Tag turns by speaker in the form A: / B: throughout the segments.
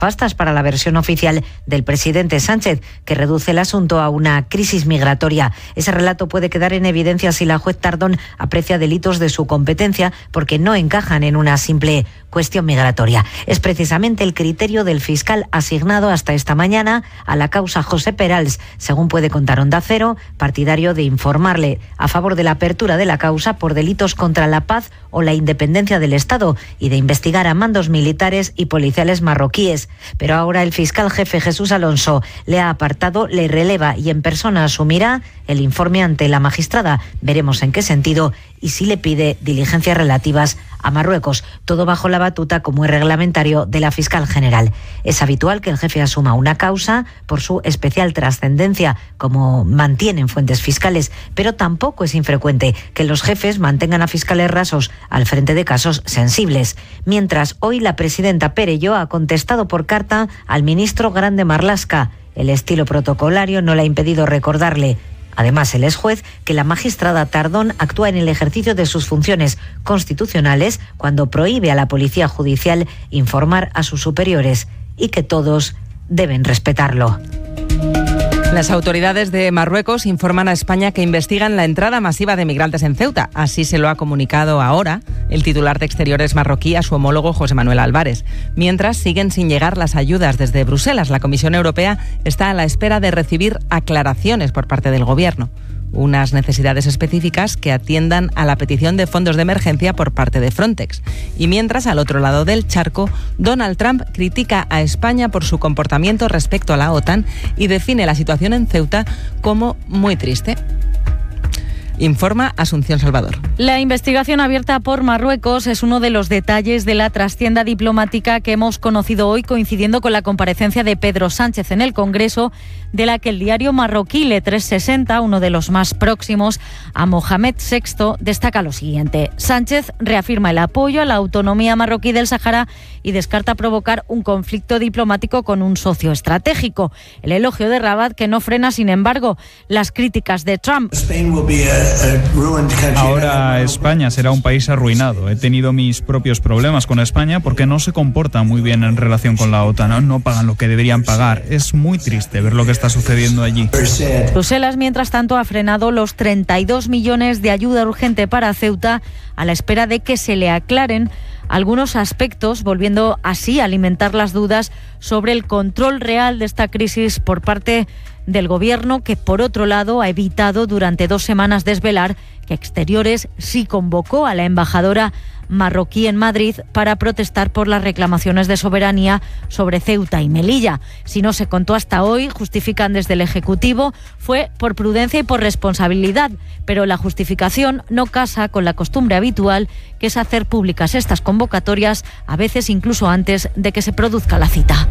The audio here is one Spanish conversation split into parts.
A: nefastas para la versión oficial del presidente Sánchez, que reduce el asunto a una crisis migratoria. Ese relato puede quedar en evidencia si la juez Tardón aprecia delitos de su competencia porque no encajan en una simple cuestión migratoria. Es precisamente el criterio del fiscal asignado hasta esta mañana a la causa José Perals, según puede contar Onda Cero, partidario de informarle a favor de la apertura de la causa por delitos contra la paz o la independencia del Estado y de investigar a mandos militares y policiales marroquíes. Pero ahora el fiscal jefe Jesús Alonso le ha apartado, le releva y en persona asumirá el informe ante la magistrada. Veremos en qué sentido y si le pide diligencias relativas a Marruecos, todo bajo la batuta, como es reglamentario, de la fiscal general. Es habitual que el jefe asuma una causa por su especial trascendencia, como mantienen fuentes fiscales, pero tampoco es infrecuente que los jefes mantengan a fiscales rasos al frente de casos sensibles. Mientras, hoy la presidenta Perelló ha contestado por carta al ministro Grande Marlaska. El estilo protocolario no le ha impedido recordarle, además el exjuez, que la magistrada Tardón actúa en el ejercicio de sus funciones constitucionales cuando prohíbe a la policía judicial informar a sus superiores y que todos deben respetarlo.
B: Las autoridades de Marruecos informan a España que investigan la entrada masiva de migrantes en Ceuta. Así se lo ha comunicado ahora el titular de Exteriores marroquí a su homólogo José Manuel Álvarez. Mientras siguen sin llegar las ayudas desde Bruselas, la Comisión Europea está a la espera de recibir aclaraciones por parte del Gobierno. Unas necesidades específicas que atiendan a la petición de fondos de emergencia por parte de Frontex. Y mientras, al otro lado del charco, Donald Trump critica a España por su comportamiento respecto a la OTAN y define la situación en Ceuta como muy triste. Informa Asunción Salvador.
C: La investigación abierta por Marruecos es uno de los detalles de la trastienda diplomática que hemos conocido hoy, coincidiendo con la comparecencia de Pedro Sánchez en el Congreso, de la que el diario marroquí Le 360, uno de los más próximos a Mohamed VI, destaca lo siguiente. Sánchez reafirma el apoyo a la autonomía marroquí del Sáhara y descarta provocar un conflicto diplomático con un socio estratégico. El elogio de Rabat, que no frena, sin embargo, las críticas de Trump.
D: Ahora España será un país arruinado. He tenido mis propios problemas con España porque no se comporta muy bien en relación con la OTAN. No pagan lo que deberían pagar. Es muy triste ver lo que está sucediendo allí.
C: Bruselas, mientras tanto, ha frenado los 32 millones de ayuda urgente para Ceuta a la espera de que se le aclaren algunos aspectos, volviendo así a alimentar las dudas sobre el control real de esta crisis por parte del Gobierno, que por otro lado ha evitado durante 2 semanas desvelar que Exteriores sí convocó a la embajadora marroquí en Madrid para protestar por las reclamaciones de soberanía sobre Ceuta y Melilla. Si no se contó hasta hoy, justifican desde el Ejecutivo, fue por prudencia y por responsabilidad, pero la justificación no casa con la costumbre habitual, que es hacer públicas estas convocatorias, a veces incluso antes de que se produzca la cita.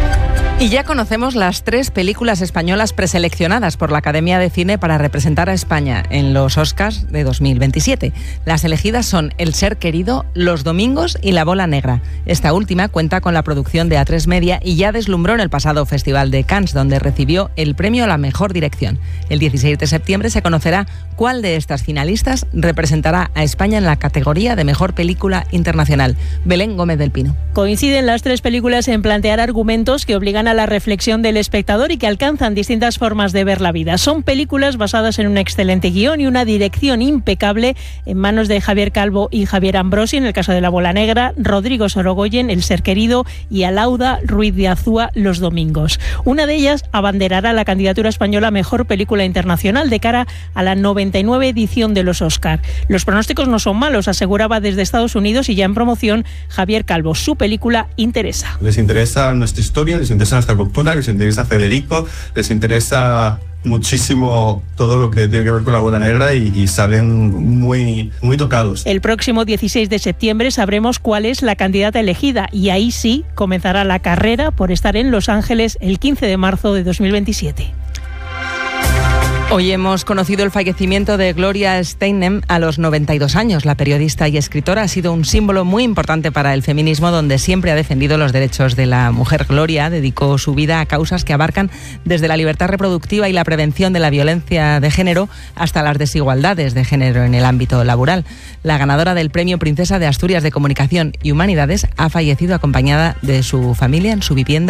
B: Y ya conocemos las 3 películas españolas preseleccionadas por la Academia de Cine para representar a España en los Oscars de 2027. Las elegidas son El ser querido, Los domingos y La bola negra. Esta última cuenta con la producción de A3 Media y ya deslumbró en el pasado Festival de Cannes, donde recibió el premio a la mejor dirección. El 16 de septiembre se conocerá cuál de estas finalistas representará a España en la categoría de mejor película internacional. Belén Gómez del Pino.
E: Coinciden las 3 películas en plantear argumentos que obligan a la reflexión del espectador y que alcanzan distintas formas de ver la vida. Son películas basadas en un excelente guión y una dirección impecable en manos de Javier Calvo y Javier Ambrosi, en el caso de La bola negra, Rodrigo Sorogoyen, El ser querido, y Alauda Ruiz de Azúa, Los domingos. Una de ellas abanderará la candidatura española a mejor película internacional de cara a la 99 edición de los Oscar. Los pronósticos no son malos, aseguraba desde Estados Unidos, y ya en promoción Javier Calvo. Su película interesa.
F: Les interesa nuestra historia, les interesa nuestra cultura, les interesa Federico, les interesa muchísimo todo lo que tiene que ver con La bola negra y salen muy tocados.
E: El próximo 16 de septiembre sabremos cuál es la candidata elegida y ahí sí comenzará la carrera por estar en Los Ángeles el 15 de marzo de 2027.
B: Hoy hemos conocido el fallecimiento de Gloria Steinem a los 92 años. La periodista y escritora ha sido un símbolo muy importante para el feminismo, donde siempre ha defendido los derechos de la mujer. Gloria dedicó su vida a causas que abarcan desde la libertad reproductiva y la prevención de la violencia de género hasta las desigualdades de género en el ámbito laboral. La ganadora del Premio Princesa de Asturias de Comunicación y Humanidades ha fallecido acompañada de su familia en su vivienda